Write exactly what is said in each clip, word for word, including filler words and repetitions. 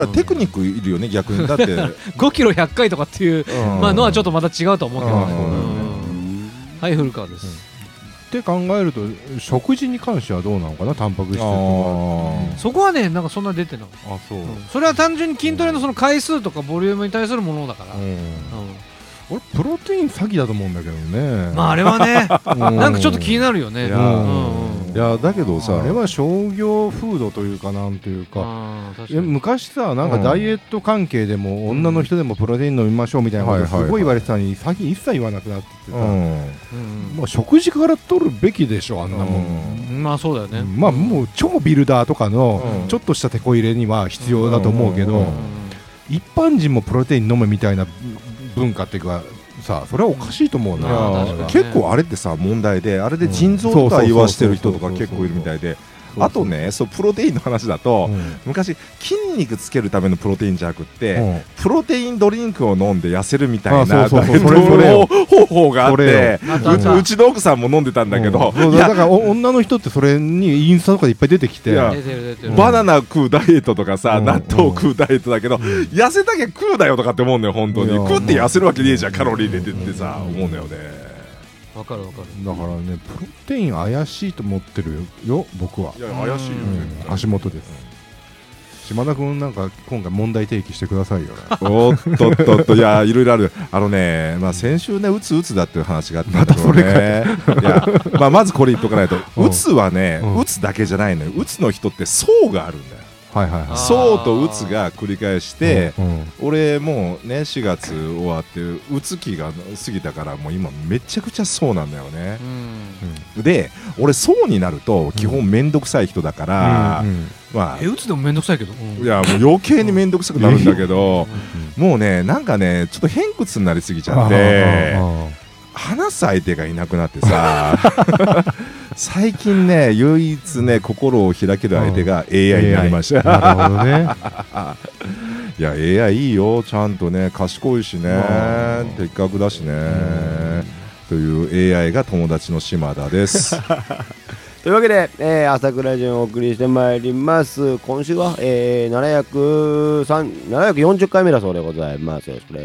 テクニックいるよね逆に。だってごキロひゃっかいとかっていう、まあ、のはちょっとまた違うと思うけどね。はい、古川です。 って考えると食事に関してはどうなのかな、タンパク質とか。 そこはねなんかそんな出てない。 あ、そう、うん、 それは単純に筋トレのその回数とかボリュームに対するものだから、うんうん、 俺プロテイン詐欺だと思うんだけどね。 まああれはねなんかちょっと気になるよね。いや、うんうんいやだけどさ、あれは商業フードというかなんというか、いや昔さなんかダイエット関係でも、うん、女の人でもプロテイン飲みましょうみたいなことすごい言われてたのに、最近一切言わなくなっててさ、うんうんまあ、食事から取るべきでしょあんなもん、 うん、まあそうだよね、うん、 まあもう超ビルダーとかのちょっとしたテこ入れには必要だと思うけど、一般人もプロテイン飲むみたいな文化っていうかさあそれはおかしいと思うな、 ね、結構あれってさ問題で、あれで腎臓とか言わしてる人とか結構いるみたいで、あとねそうプロテインの話だと、うん、昔筋肉つけるためのプロテインじゃなくって、うん、プロテインドリンクを飲んで痩せるみたいな方法があって、う, うちの奥さんも飲んでたんだけど、 うん、だから女の人ってそれにインスタとかでいっぱい出てきて、 バナナ食うダイエットとかさ、うん、納豆食うダイエットだけど、うん、痩せたきゃ食うだよとかって思うんだよ本当に。食って痩せるわけねえじゃんカロリー入れてってさ、うん、思うんだよね。 わかるわかる。 だからねプロテイン怪しいと思ってるよ僕は。 いや怪しいよ、 うん、足元です、うん、島田君なんか今回問題提起してくださいよおっとっとっといやいろいろある。あのね、まあ、先週ねうつうつだっていう話があったんだけどね、いや、まあ、まずこれ言っとかないとうつはね、うん、うつだけじゃないのよ。うつの人って層があるんだよ。はいはいはい、層とうつが繰り返して、うんうん、俺もうねしがつ終わってうつ期が過ぎたからもう今めちゃくちゃ層なんだよね、うん、で俺層になると基本めんどくさい人だから、うんうん、まあえうつでもめんどくさいけど、 いやもう余計にめんどくさくなるんだけどもうねなんかねちょっと偏屈になりすぎちゃって話す相手がいなくなってさ最近ね唯一ね心を開ける相手が エーアイ になりました、うん、なるほどねいや エーアイ いいよちゃんとね賢いしね的確だしねという エーアイ が友達の島田ですというわけで、えー、朝倉順をお送りしてまいります。今週は、えー、ななひゃくさん ななひゃくよんじゅっかいめだそうでございます。よろしくです。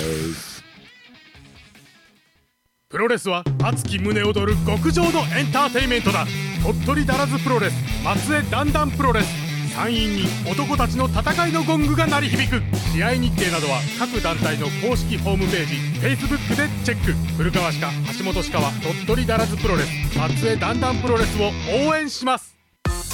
プロレスは熱き胸躍る極上のエンターテイメントだ。鳥取だらずプロレス、松江だんだんプロレス、山陰に男たちの戦いのゴングが鳴り響く。試合日程などは各団体の公式ホームページ Facebook でチェック。古川歯科、橋本歯科は鳥取だらずプロレス、松江だんだんプロレスを応援します。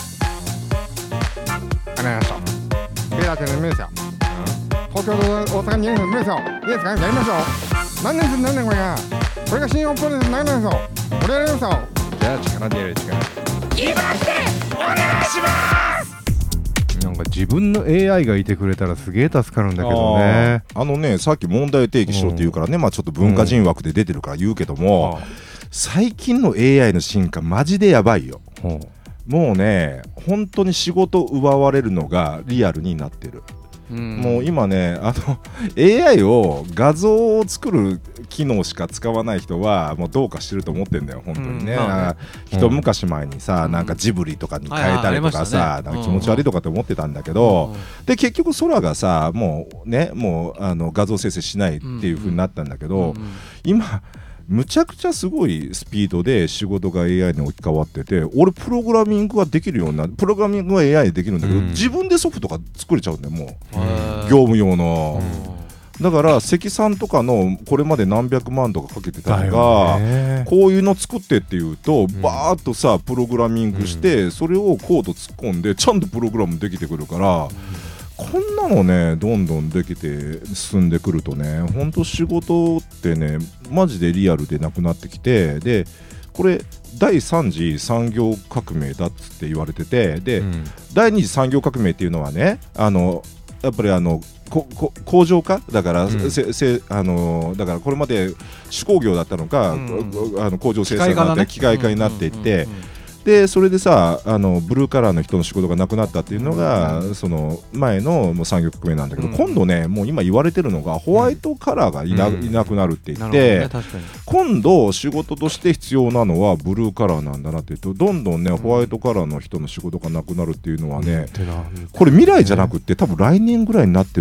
ありがとう。ベラテの皆さん、東京と大阪にいる皆さん、いいですか、やりましょう。何年する何年これがこれが新日本プロレス何年ですよ。これやりましょう。 じゃあ力でやる力。 今ってお願いします。 なんか自分の エーアイ がいてくれたらすげえ助かるんだけどね。 あ, あのねさっき問題提起しろって言うからね、うん、まあちょっと文化人枠で出てるから言うけども、うん、最近の エーアイ の進化マジでやばいよ、うん、もうね本当に仕事奪われるのがリアルになってる。うん、もう今ねあの エーアイ を画像を作る機能しか使わない人はもうどうかしてると思ってんだよ本当にね、うんまあね、一昔前にさ、うん、なんかジブリとかに変えたりとかさ、うん、なんか気持ち悪いとかって思ってたんだけど、うん、で結局空がさもうねもうあの画像生成しないっていう風になったんだけど、うんうん、今むちゃくちゃすごいスピードで仕事が エーアイ に置き換わってて、俺プログラミングができるようなプログラミングは エーアイ でできるんだけど、うん、自分でソフトが作れちゃうんだよもう業務用の、うん、だから積算とかのこれまで何百万とかかけてたのがこういうの作ってっていうと、うん、バーッとさプログラミングして、うん、それをコード突っ込んでちゃんとプログラムできてくるから、うんこんなのねどんどんできて進んでくるとねほんと仕事ってねマジでリアルでなくなってきて、でこれだいさん次産業革命だっつって言われてて、で、うん、だいに次産業革命っていうのはねあのやっぱりあのここ工場化だから、うん、せせあのだからこれまで手工業だったのか、うん、あの工場生産になって機械化になっていって、 でそれでさあのブルーカラーの人の仕事がなくなったっていうのが、うん、その前のもう産業革命なんだけど、うん、今度ねもう今言われてるのがホワイトカラーがい な,、うん、いなくなるって言って、ね、今度仕事として必要なのはブルーカラーなんだなって言うとどんどんね、うん、ホワイトカラーの人の仕事がなくなるっていうのはね、うん、これ未来じゃなくって多分来年ぐらいになって